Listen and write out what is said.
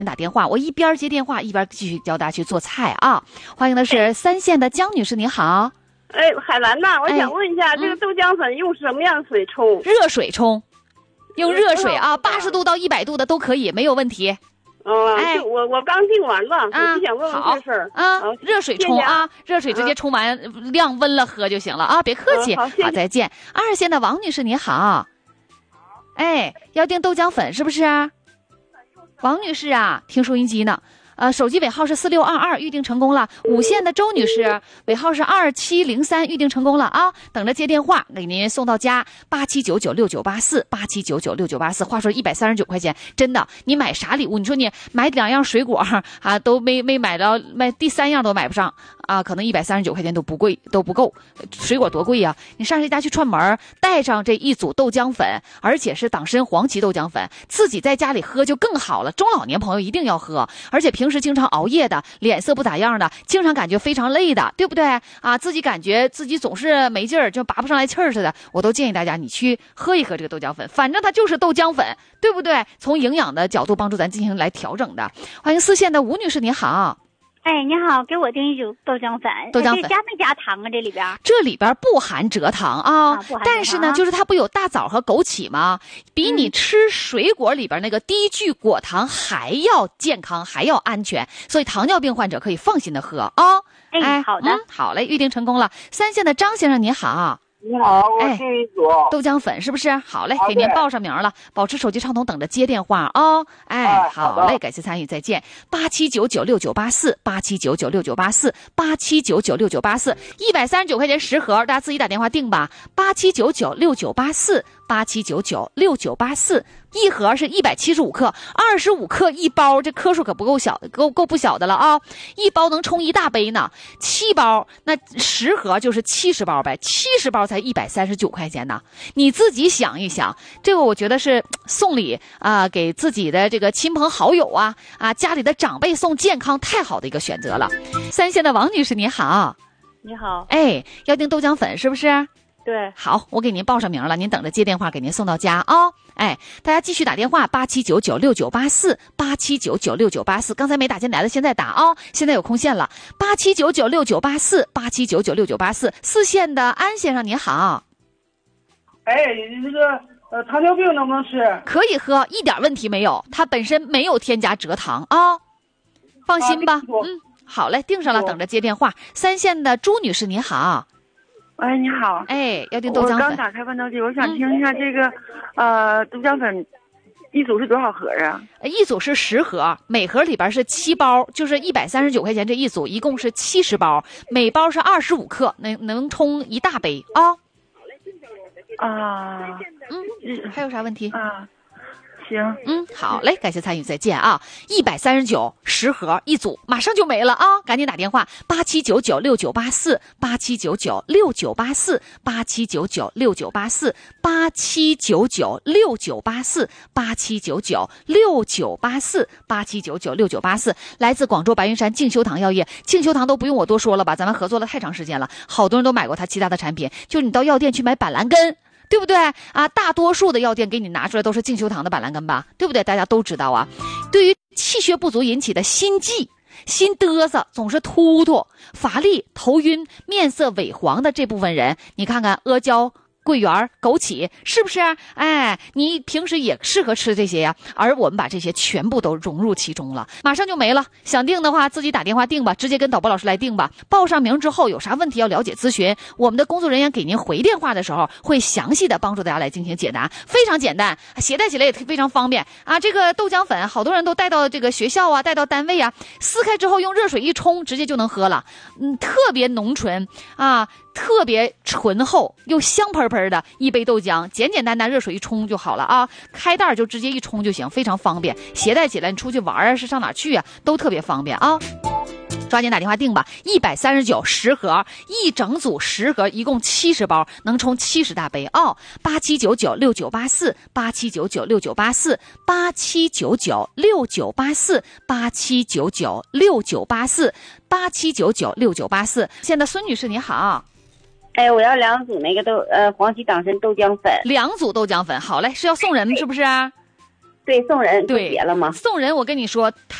打电话，我一边接电话一边继续教大家去做菜啊。欢迎的是3线的江女士，你好。 海兰呐，我想问一下，这个豆浆粉用什么样的水冲？ 热水冲，用热水啊，80度到100度的都可以，没有问题。 我刚订完了，我就想问问这事儿啊。热水冲啊，热水直接冲完，量温了喝就行了啊，别客气。好，再见。2线的王女士，你好。要订豆浆粉是不是？王女士啊，听收音机呢。手机尾号是4622，预定成功了。5线的周女士，尾号是2703，预定成功了啊！等着接电话，给您送到家。87996984，87996984。话说139块钱，真的，你买啥礼物？你说你买2样水果啊，都没买到，买第3样都买不上啊，可能139块钱都不贵，都不够。水果多贵呀！你上谁家去串门，带上这一组豆浆粉，而且是党参黄芪豆浆粉，自己在家里喝就更好了。中老年朋友一定要喝，而且平时经常熬夜的，脸色不咋样的，经常感觉非常累的，对不对啊？自己感觉自己总是没劲儿，就拔不上来气儿似的，我都建议大家你去喝一喝这个豆浆粉，反正它就是豆浆粉，对不对？从营养的角度帮助咱进行来调整的。欢迎4线的吴女士，你好。 你好，给我订一组豆浆粉。 豆浆粉加没加糖啊？这里边不含蔗糖啊，但是呢，就是它不有大枣和枸杞吗？比你吃水果里边那个低聚果糖还要健康，还要安全，所以糖尿病患者可以放心的喝啊。 好的， 好嘞，预定成功了。3线的张先生，你好。 你好，我订一组豆浆粉是不是？好嘞，给您报上名了，保持手机畅通，等着接电话啊。好嘞，感谢参与，再见。87996984，87996984，87996984，139块钱10盒，大家自己打电话订吧。87996984，87996984，一盒是175克，25克一包，这颗数可不够小，够不小的了啊！一包能冲一大杯呢，7包那10盒就是70包呗，70包才139块钱呢。你自己想一想，这个我觉得是送礼啊，给自己的这个亲朋好友啊，家里的长辈送健康，太好的一个选择了。3线的王女士，你好。 你好。 要订豆浆粉是不是？ 对， 好，我给您报上名了，您等着接电话，给您送到家啊。大家继续打电话87996984，87996984，刚才没打进来的现在打啊，现在有空线了，87996984，87996984。4线的安先生你好。 这个糖尿病能不能吃？ 可以喝，一点问题没有，它本身没有添加蔗糖啊，放心吧。好嘞，定上了，等着接电话。3线的朱女士你好。 你好。 要订豆浆粉。 我刚打开半导体，我想听一下这个，豆浆粉一组是多少盒啊？ 一组是10盒，每盒里边是7包，就是139块钱这一组，一共是70包，每包是25克，能冲一大杯啊。还有啥问题？ 行， 好嘞，感谢参与，再见啊！139 10盒一组，马上就没了啊！赶紧打电话87996984，87996984，87996984，87996984，来自广州白云山敬修堂药业，敬修堂都不用我多说了吧，咱们合作了太长时间了，好多人都买过他其他的产品，就是你到药店去买板蓝根。对不对啊？大多数的药店给你拿出来都是敬修堂的板蓝根吧，对不对？大家都知道啊。对于气血不足引起的心悸、心嘚瑟、总是突突、乏力、头晕、面色萎黄的这部分人，你看看阿胶、桂圆、枸杞，是不是？你平时也适合吃这些呀，而我们把这些全部都融入其中了，马上就没了。想订的话自己打电话订吧，直接跟导播老师来订吧。报上名之后有啥问题要了解咨询，我们的工作人员给您回电话的时候会详细的帮助大家来进行解答，非常简单，携带起来也非常方便啊。这个豆浆粉好多人都带到这个学校啊，带到单位啊，撕开之后用热水一冲，直接就能喝了，特别浓醇啊，特别醇厚又香喷喷的一杯豆浆，简简单单热水一冲就好了啊，开袋就直接一冲就行，非常方便，携带起来你出去玩啊，是上哪去啊，都特别方便啊。抓紧打电话订吧，139 10盒，一整组10盒，一共70包，能冲70大杯哦。87996984，87996984，87996984，87996984。现在孙女士你好。 我要2组那个黄芪党参豆浆粉。 2组豆浆粉，好嘞，是要送人是不是？ 对，送人不对结了吗？ 送人，我跟你说，